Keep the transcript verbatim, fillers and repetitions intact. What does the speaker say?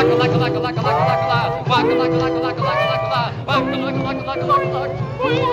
Waka, waka, waka, waka, waka, waka, waka, waka, waka, waka, waka, waka, waka, waka, waka, waka, waka, waka, waka, waka.